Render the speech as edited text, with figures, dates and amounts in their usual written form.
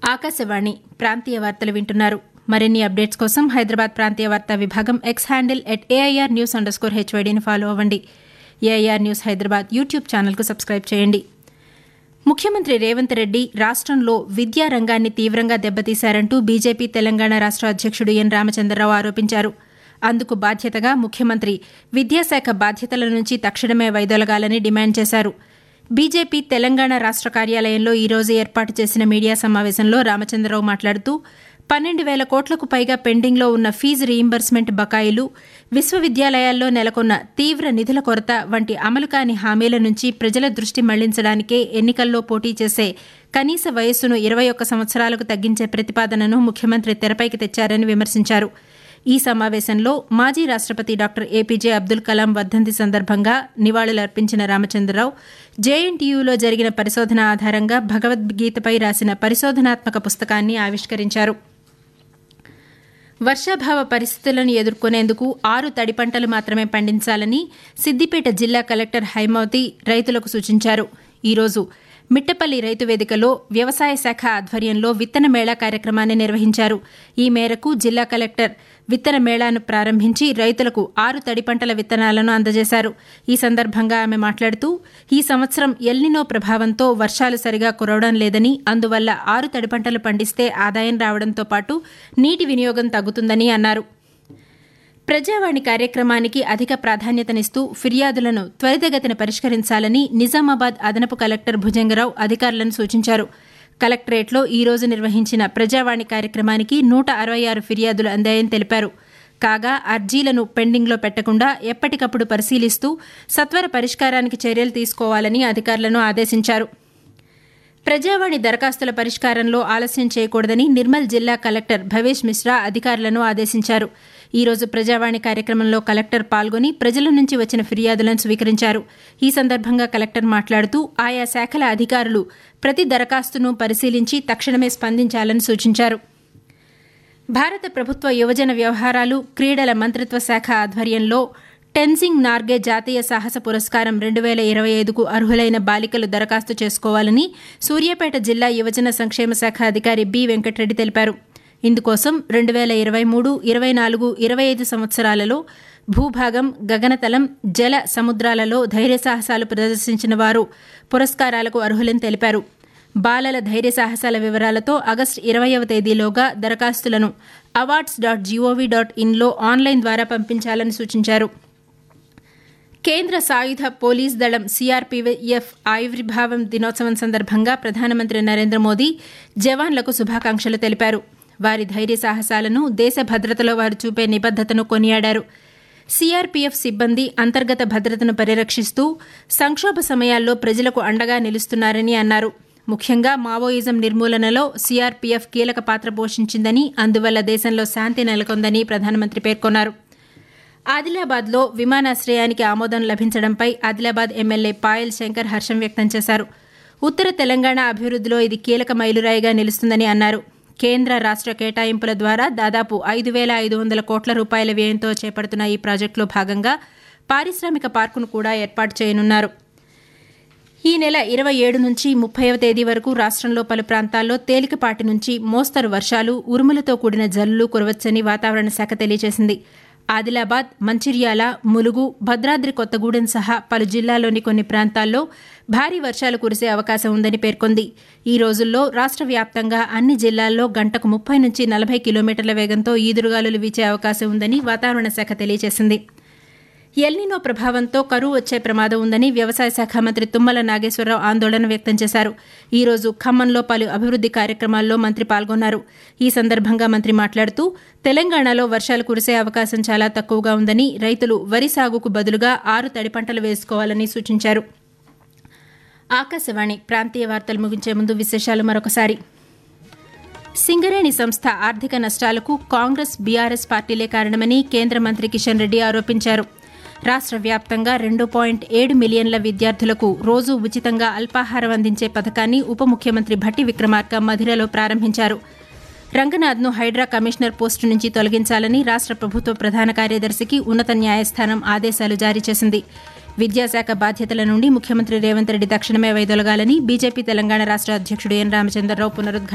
ఆకాశవాణి ప్రాంతీయ వార్తలు వింటున్నారు. మరిన్ని అప్డేట్స్ కోసం హైదరాబాద్ ప్రాంతీయ వార్తా విభాగం ఎక్స్ హ్యాండిల్ @AIRnews_HYDని ఫాలో అవ్వండి. AIR న్యూస్ హైదరాబాద్ యూట్యూబ్ ఛానల్కు సబ్స్క్రైబ్ చేయండి. ముఖ్యమంత్రి రేవంత్ రెడ్డి రాష్ట్రంలో విద్యా రంగాన్ని తీవ్రంగా దెబ్బతీశారంటూ బీజేపీ తెలంగాణ రాష్ట్ర అధ్యక్షుడు ఎన్ రామచంద్రరావు ఆరోపించారు. అందుకు బాధ్యతగా ముఖ్యమంత్రి విద్యాశాఖ బాధ్యతల నుంచి తక్షణమే వైదొలగాలని డిమాండ్ చేశారు. బీజేపీ తెలంగాణ రాష్ట్ర కార్యాలయంలో ఈ రోజు ఏర్పాటు చేసిన మీడియా సమావేశంలో రామచంద్రరావు మాట్లాడుతూ 12,000 కోట్లకు పైగా పెండింగ్లో ఉన్న ఫీజు రీయింబర్స్మెంట్ బకాయిలు, విశ్వవిద్యాలయాల్లో నెలకొన్న తీవ్ర నిధుల కొరత వంటి అమలు కాని హామీల నుంచి ప్రజల దృష్టి మళ్లించడానికే ఎన్నికల్లో పోటీ చేసే కనీస వయస్సును 21 సంవత్సరాలకు తగ్గించే ప్రతిపాదనను ముఖ్యమంత్రి తెరపైకి తెచ్చారని విమర్శించారు. ఈ సమావేశంలో మాజీ రాష్టపతి డాక్టర్ ఏపీజే అబ్దుల్ కలాం వర్ధంతి సందర్భంగా నివాళులర్పించిన రామచంద్రరావు జేఎన్టీయూలో జరిగిన పరిశోధన ఆధారంగా భగవద్గీతపై రాసిన పరిశోధనాత్మక పుస్తకాన్ని ఆవిష్కరించారు. వర్షాభావ పరిస్థితులను ఎదుర్కొనేందుకు 6 తడి పంటలు మాత్రమే పండించాలని సిద్దిపేట జిల్లా కలెక్టర్ హైమావతి రైతులకు సూచించారు. ఈరోజు మిట్టపల్లి రైతు వేదికలో వ్యవసాయ శాఖ ఆధ్వర్యంలో విత్తన మేళా కార్యక్రమాన్ని నిర్వహించారు. ఈ మేరకు జిల్లా కలెక్టర్ విత్తన మేళాను ప్రారంభించి రైతులకు 6 తడి పంటల విత్తనాలను అందజేశారు. ఈ సందర్భంగా ఆమె మాట్లాడుతూ ఈ సంవత్సరం ఎల్నినో ప్రభావంతో వర్షాలు సరిగా కురవడం లేదని, అందువల్ల 6 తడి పంటలు పండిస్తే ఆదాయం రావడంతో పాటు నీటి వినియోగం తగ్గుతుందని అన్నారు. ప్రజావాణి కార్యక్రమానికి అధిక ప్రాధాన్యతనిస్తూ ఫిర్యాదులను త్వరితగతిన పరిష్కరించాలని నిజామాబాద్ అదనపు కలెక్టర్ భుజంగరావు అధికారులను సూచించారు. కలెక్టరేట్లో ఈ రోజు నిర్వహించిన ప్రజావాణి కార్యక్రమానికి 166 ఫిర్యాదులు అందాయని తెలిపారు. కాగా అర్జీలను పెండింగ్లో పెట్టకుండా ఎప్పటికప్పుడు పరిశీలిస్తూ సత్వర పరిష్కారానికి చర్యలు తీసుకోవాలని అధికారులను ఆదేశించారు. ప్రజావాణి దరఖాస్తుల పరిష్కారంలో ఆలస్యం చేయకూడదని నిర్మల్ జిల్లా కలెక్టర్ భవేష్ మిశ్రా అధికారులను ఆదేశించారు. ఈ రోజు ప్రజావాణి కార్యక్రమంలో కలెక్టర్ పాల్గొని ప్రజల నుంచి వచ్చిన ఫిర్యాదులను స్వీకరించారు. ఈ సందర్భంగా కలెక్టర్ మాట్లాడుతూ ఆయా శాఖల అధికారులు ప్రతి దరఖాస్తును పరిశీలించి తక్షణమే స్పందించాలని సూచించారు. భారత ప్రభుత్వ యువజన వ్యవహారాలు, క్రీడల మంత్రిత్వ శాఖ ఆధ్వర్యంలో టెన్జింగ్ నార్గే జాతీయ సాహస పురస్కారం 2025కు అర్హులైన బాలికలు దరఖాస్తు చేసుకోవాలని సూర్యాపేట జిల్లా యువజన సంక్షేమ శాఖ అధికారి బి వెంకటరెడ్డి తెలిపారు. ఇందుకోసం 2023, 24, 25 సంవత్సరాలలో భూభాగం, గగనతలం, జల, సముద్రాలలో ధైర్య సాహసాలు ప్రదర్శించిన వారు పురస్కారాలకు అర్హులని తెలిపారు. బాలల ధైర్య సాహసాల వివరాలతో ఆగస్టు 20వ తేదీలోగా దరఖాస్తులను awards.gov.inలో ఆన్లైన్ ద్వారా పంపించాలని సూచించారు. కేంద్ర సాయుధ పోలీస్ దళం సీఆర్పీఎఫ్ ఆవిర్భావం దినోత్సవం సందర్భంగా ప్రధానమంత్రి నరేంద్ర మోదీ జవాన్లకు శుభాకాంక్షలు తెలిపారు. వారి ధైర్య సాహసాలను, దేశ భద్రతలో వారు చూపే నిబద్దతను కొనియాడారు. సీఆర్పీఎఫ్ సిబ్బంది అంతర్గత భద్రతను పరిరక్షిస్తూ సంక్షోభ సమయాల్లో ప్రజలకు అండగా నిలుస్తున్నారని అన్నారు. ముఖ్యంగా మావోయిజం నిర్మూలనలో సీఆర్పీఎఫ్ కీలక పాత్ర పోషించిందని, అందువల్ల దేశంలో శాంతి నెలకొందని ప్రధానమంత్రి పేర్కొన్నారు. ఆదిలాబాద్లో విమానాశ్రయానికి ఆమోదం లభించడంపై ఆదిలాబాద్ ఎమ్మెల్యే పాయల్ శంకర్ హర్షం వ్యక్తం చేశారు. ఉత్తర తెలంగాణ అభివృద్దిలో ఇది కీలక మైలురాయిగా నిలుస్తుందని అన్నారు. కేంద్ర రాష్ట్ర కేటాయింపుల ద్వారా దాదాపు 5,500 కోట్ల రూపాయల వ్యయంతో చేపడుతున్న ఈ ప్రాజెక్టులో భాగంగా పారిశ్రామిక పార్కును కూడా ఏర్పాటు చేయనున్నారు. ఈ నెల 27 నుంచి 30వ తేదీ వరకు రాష్ట్రంలో పలు ప్రాంతాల్లో తేలికపాటి నుంచి మోస్తరు వర్షాలు, ఉరుములతో కూడిన జల్లులు కురవచ్చని వాతావరణ శాఖ తెలియజేసింది. ఆదిలాబాద్, మంచిర్యాల, ములుగు, భద్రాద్రి కొత్తగూడెం సహా పలు జిల్లాల్లోని కొన్ని ప్రాంతాల్లో భారీ వర్షాలు కురిసే అవకాశం ఉందని పేర్కొంది. ఈ రోజుల్లో రాష్ట్ర వ్యాప్తంగా అన్ని జిల్లాల్లో గంటకు 30 నుంచి 40 కిలోమీటర్ల వేగంతో ఈదురుగాలులు వీచే అవకాశం ఉందని వాతావరణ శాఖ తెలియజేసింది. ఎల్నినో ప్రభావంతో కరువు వచ్చే ప్రమాదం ఉందని వ్యవసాయ శాఖ మంత్రి తుమ్మల నాగేశ్వరరావు ఆందోళన వ్యక్తం చేశారు. ఈ రోజు ఖమ్మంలో పలు అభివృద్ది కార్యక్రమాల్లో మంత్రి పాల్గొన్నారు. ఈ సందర్భంగా మంత్రి మాట్లాడుతూ తెలంగాణలో వర్షాలు కురిసే అవకాశం చాలా తక్కువగా ఉందని, రైతులు వరి సాగుకు బదులుగా 6 తడి పంటలు వేసుకోవాలని సూచించారు. ఆకాశవాణి ప్రాంతీయ వార్తలు ముగించే ముందు విశేషాలు మరొకసారి. సింగరేణి సంస్థ ఆర్థిక నష్టాలకు కాంగ్రెస్, బీఆర్ఎస్ పార్టీలే కారణమని కేంద్ర మంత్రి కిషన్ రెడ్డి ఆరోపించారు. రాష్ట్ర వ్యాప్తంగా 2.7 మిలియన్ల విద్యార్థులకు రోజూ ఉచితంగా అల్పాహారం అందించే పథకాన్ని ఉప ముఖ్యమంత్రి భట్టి విక్రమార్క మధిరలో ప్రారంభించారు. రంగనాథ్ను హైడ్రా కమిషనర్ పోస్టు నుంచి తొలగించాలని రాష్ట్ర ప్రభుత్వ ప్రధాన కార్యదర్శికి ఉన్నత న్యాయస్థానం ఆదేశాలు జారీ చేసింది. విద్యాశాఖ బాధ్యతల నుండి ముఖ్యమంత్రి రేవంత్ రెడ్డి తక్షణమే వైదొలగాలని బీజేపీ తెలంగాణ రాష్ట్ర అధ్యక్షుడు ఎన్ రామచంద్రరావు పునరుద్ఘాటించారు.